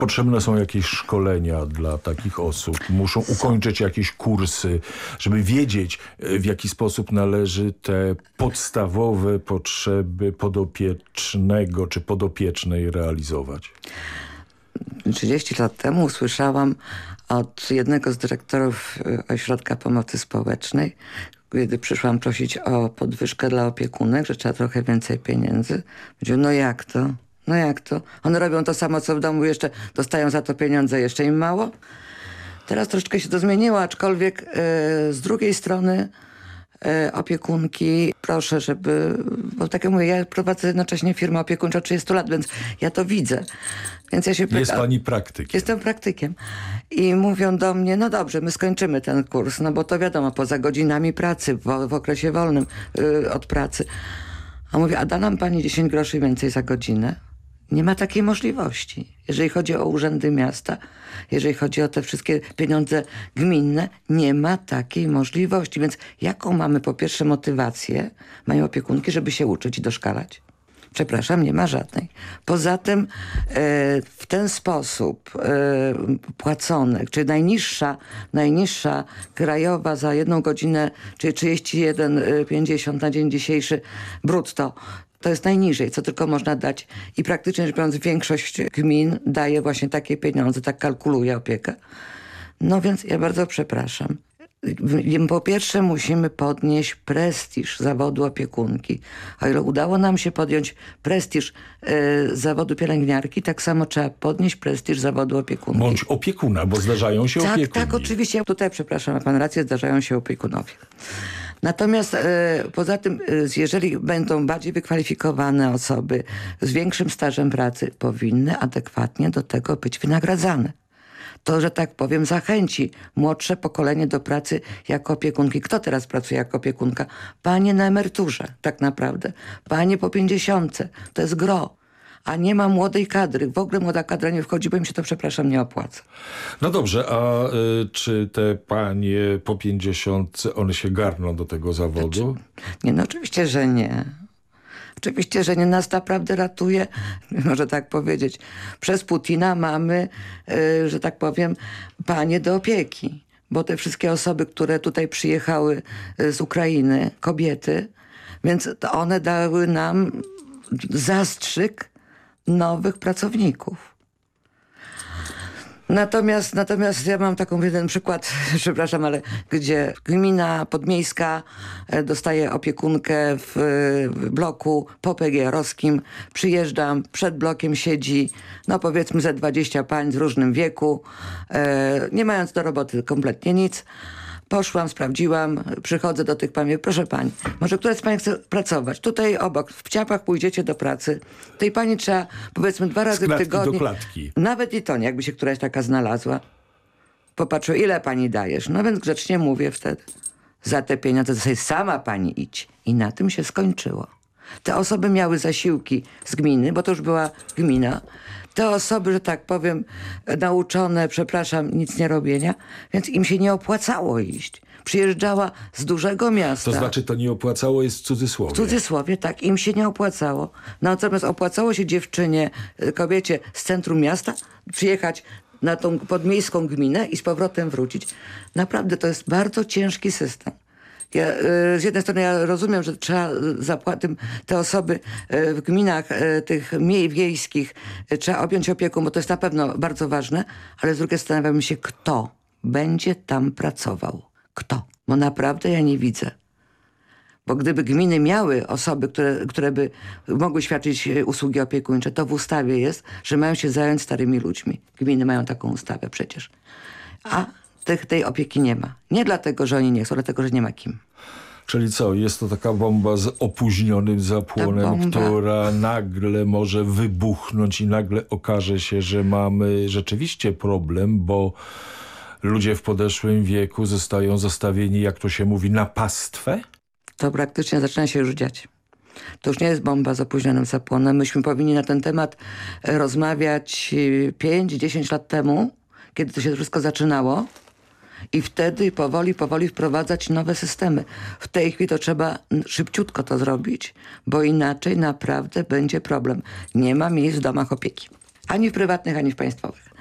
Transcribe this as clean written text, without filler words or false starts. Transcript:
Potrzebne są jakieś szkolenia dla takich osób. Muszą ukończyć jakieś kursy, żeby wiedzieć, w jaki sposób należy te podstawowe potrzeby podopiecznego czy podopiecznej realizować. 30 lat temu usłyszałam od jednego z dyrektorów Ośrodka Pomocy Społecznej, kiedy przyszłam prosić o podwyżkę dla opiekunek, że trzeba trochę więcej pieniędzy. Powiedział, no jak to? No jak to? One robią to samo, co w domu, jeszcze dostają za to pieniądze, jeszcze im mało? Teraz troszeczkę się to zmieniło, aczkolwiek z drugiej strony opiekunki, proszę, żeby, bo tak jak mówię, ja prowadzę jednocześnie firmę opiekuńczą od 30 lat, więc ja to widzę. Więc ja się Jest pani praktykiem. Jestem praktykiem. I mówią do mnie, no dobrze, my skończymy ten kurs, no bo to wiadomo, poza godzinami pracy, w okresie wolnym od pracy. A mówię, a da nam pani 10 groszy więcej za godzinę? Nie ma takiej możliwości. Jeżeli chodzi o urzędy miasta, jeżeli chodzi o te wszystkie pieniądze gminne, nie ma takiej możliwości. Więc jaką mamy po pierwsze motywację, mają opiekunki, żeby się uczyć i doszkalać? Przepraszam, nie ma żadnej. Poza tym w ten sposób płacone, czyli najniższa krajowa za 1 godzinę, czyli 31,50 na dzień dzisiejszy brutto, to jest najniżej, co tylko można dać. I praktycznie rzecz biorąc większość gmin daje właśnie takie pieniądze, tak kalkuluje opiekę. No więc ja bardzo przepraszam. Po pierwsze musimy podnieść prestiż zawodu opiekunki. O ile udało nam się podjąć prestiż zawodu pielęgniarki, tak samo trzeba podnieść prestiż zawodu opiekunki. Bądź opiekuna, bo zdarzają się opiekuni. Tak, oczywiście. Tutaj, przepraszam, ma pan rację, zdarzają się opiekunowie. Natomiast poza tym, jeżeli będą bardziej wykwalifikowane osoby z większym stażem pracy, powinny adekwatnie do tego być wynagradzane. To, że tak powiem, zachęci młodsze pokolenie do pracy jako opiekunki. Kto teraz pracuje jako opiekunka? Panie na emeryturze, tak naprawdę. Panie po 50. To jest gro. A nie ma młodej kadry. W ogóle młoda kadra nie wchodzi, bo im się to, przepraszam, nie opłaca. No dobrze, a czy te panie po 50, one się garną do tego zawodu? Nie, no oczywiście, że nie. Oczywiście, że nie, nas naprawdę ratuje, może tak powiedzieć. Przez Putina mamy, że tak powiem, panie do opieki. Bo te wszystkie osoby, które tutaj przyjechały z Ukrainy, kobiety, więc to one dały nam zastrzyk nowych pracowników. Natomiast ja mam taką jeden przykład, przepraszam, ale gdzie gmina podmiejska dostaje opiekunkę w bloku PGR-owskim. Przyjeżdżam, przed blokiem siedzi, no powiedzmy ze 20 pań z różnym wieku, nie mając do roboty kompletnie nic. Poszłam, sprawdziłam, przychodzę do tych pań, proszę pani, może któraś z pań chce pracować? Tutaj obok, w Ciapach pójdziecie do pracy. Tej pani trzeba, powiedzmy, 2 razy w tygodniu. Do klatki. Nawet i to nie, jakby się któraś taka znalazła. Popatrzyła, ile pani dajesz? No więc grzecznie mówię wtedy. Za te pieniądze to sobie sama pani idź. I na tym się skończyło. Te osoby miały zasiłki z gminy, bo to już była gmina. Te osoby, że tak powiem, nauczone, przepraszam, nic nie robienia, więc im się nie opłacało iść. Przyjeżdżała z dużego miasta. To znaczy to nie opłacało jest w cudzysłowie. W cudzysłowie, tak. Im się nie opłacało. Natomiast opłacało się dziewczynie, kobiecie z centrum miasta przyjechać na tą podmiejską gminę i z powrotem wrócić. Naprawdę to jest bardzo ciężki system. Ja, z jednej strony ja rozumiem, że trzeba zapłacić te osoby w gminach tych mniej wiejskich trzeba objąć opieką, bo to jest na pewno bardzo ważne, ale z drugiej strony zastanawiam się, kto będzie tam pracował. Kto? Bo naprawdę ja nie widzę. Bo gdyby gminy miały osoby, które by mogły świadczyć usługi opiekuńcze, to w ustawie jest, że mają się zająć starymi ludźmi. Gminy mają taką ustawę przecież. A tej opieki nie ma. Nie dlatego, że oni nie chcą, dlatego, że nie ma kim. Czyli co, jest to taka bomba z opóźnionym zapłonem, która nagle może wybuchnąć i nagle okaże się, że mamy rzeczywiście problem, bo ludzie w podeszłym wieku zostają zostawieni, jak to się mówi, na pastwę? To praktycznie zaczyna się już dziać. To już nie jest bomba z opóźnionym zapłonem. Myśmy powinni na ten temat rozmawiać 5-10 lat temu, kiedy to się wszystko zaczynało. I wtedy powoli wprowadzać nowe systemy. W tej chwili to trzeba szybciutko to zrobić, bo inaczej naprawdę będzie problem. Nie ma miejsc w domach opieki. Ani w prywatnych, ani w państwowych.